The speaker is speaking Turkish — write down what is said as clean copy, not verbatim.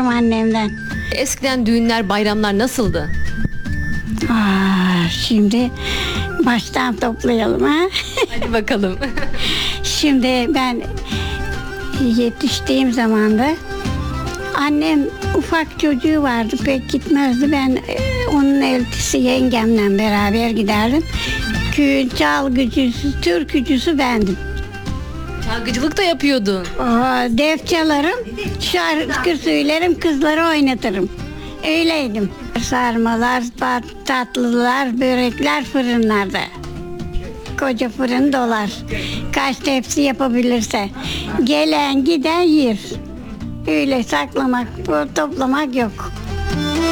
alırım annemden. Eskiden düğünler, bayramlar nasıldı? Şimdi baştan toplayalım ha. Hadi bakalım. Şimdi ben yetiştiğim zamanda annem ufak çocuğu vardı, pek gitmezdi. Ben onun eltisi yengemle beraber giderdim. Köyün çalgıcısı, türkücüsü bendim. Çalgıcılık da yapıyordun. Def çalarım, şarkı söylerim, kızları oynatırım. Öyleydim. Sarmalar, tatlılar, börekler fırınlarda. Koca fırın dolar. Kaç tepsi yapabilirse. Gelen giden yer. Öyle saklamak, toplamak yok.